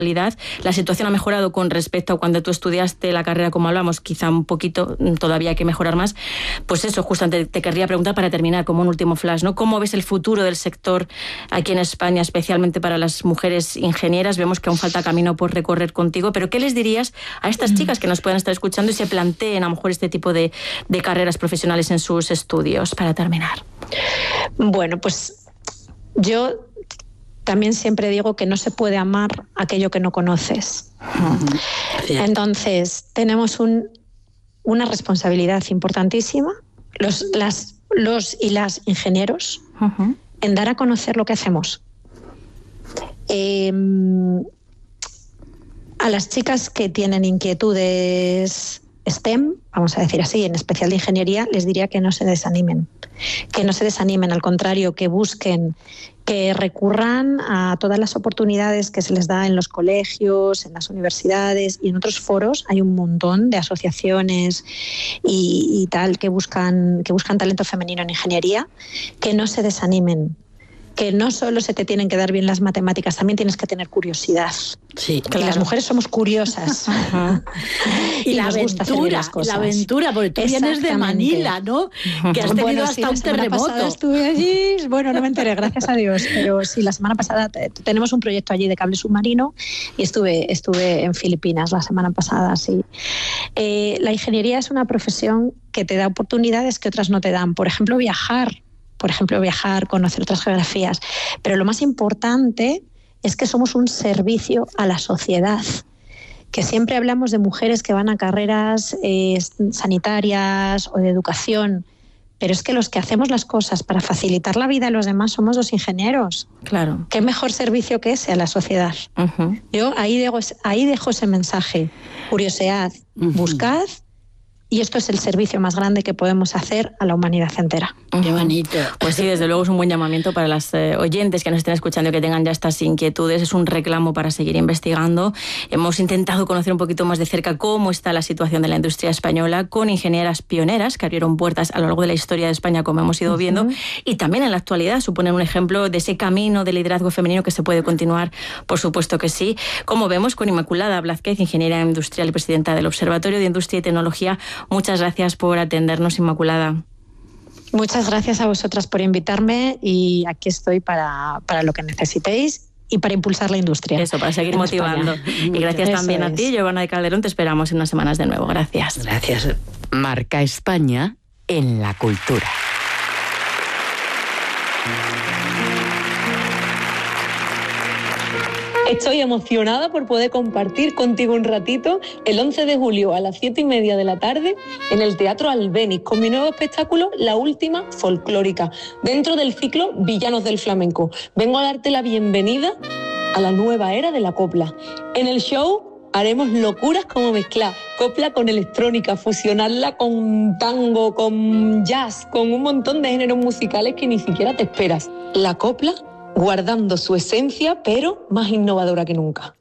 La situación ha mejorado con respecto a cuando tú estudiaste la carrera, como hablamos, quizá un poquito, todavía hay que mejorar más. Pues eso, justamente te querría preguntar para terminar, como un último flash, ¿no? ¿Cómo ves el futuro del sector aquí en España, especialmente para las mujeres ingenieras? Vemos que aún falta camino por recorrer contigo, pero ¿qué les dirías a estas chicas que nos puedan estar escuchando y se planteen a lo mejor este tipo de carreras profesionales en sus estudios, para terminar? Bueno, pues yo también siempre digo que no se puede amar aquello que no conoces. Entonces, tenemos una responsabilidad importantísima, los y las ingenieros, en dar a conocer lo que hacemos. A las chicas que tienen inquietudes STEM, vamos a decir así, en especial de ingeniería, les diría que no se desanimen. Que no se desanimen, al contrario, que busquen, que recurran a todas las oportunidades que se les da en los colegios, en las universidades y en otros foros. Hay un montón de asociaciones y tal que buscan talento femenino en ingeniería. Que no se desanimen. Que no solo se te tienen que dar bien las matemáticas, también tienes que tener curiosidad. Sí, claro. Que las mujeres somos curiosas. y la aventura, porque tú vienes de Manila, ¿no? Que has tenido hasta un terremoto. La semana pasada estuve allí, bueno, no me enteré, gracias a Dios, pero sí, la semana pasada tenemos un proyecto allí de cable submarino y estuve en Filipinas la semana pasada, sí. La ingeniería es una profesión que te da oportunidades que otras no te dan. Por ejemplo, viajar, conocer otras geografías. Pero lo más importante es que somos un servicio a la sociedad. Que siempre hablamos de mujeres que van a carreras sanitarias o de educación, pero es que los que hacemos las cosas para facilitar la vida de los demás somos los ingenieros. Claro. ¿Qué mejor servicio que ese a la sociedad? Yo ahí dejo ese mensaje. Curiosidad, buscad. Y esto es el servicio más grande que podemos hacer a la humanidad entera. Qué bonito. Pues sí, desde luego es un buen llamamiento para las oyentes que nos estén escuchando y que tengan ya estas inquietudes. Es un reclamo para seguir investigando. Hemos intentado conocer un poquito más de cerca cómo está la situación de la industria española con ingenieras pioneras que abrieron puertas a lo largo de la historia de España, como hemos ido viendo, y también en la actualidad suponen un ejemplo de ese camino de liderazgo femenino que se puede continuar, por supuesto que sí. Como vemos con Inmaculada Blázquez, ingeniera industrial y presidenta del Observatorio de Industria y Tecnología. Muchas gracias por atendernos, Inmaculada. Muchas gracias a vosotras por invitarme y aquí estoy para lo que necesitéis y para impulsar la industria. Eso, para seguir motivando. Y gracias también a ti, Giovanna de Calderón. Te esperamos en unas semanas de nuevo. Gracias. Gracias. Marca España en la cultura. Estoy emocionada por poder compartir contigo un ratito el 11 de julio a las 7:30 de la tarde en el Teatro Albéniz con mi nuevo espectáculo La Última Folclórica, dentro del ciclo Villanos del Flamenco. Vengo a darte la bienvenida a la nueva era de la copla. En el show haremos locuras como mezclar copla con electrónica, fusionarla con tango, con jazz, con un montón de géneros musicales que ni siquiera te esperas. La copla guardando su esencia, pero más innovadora que nunca.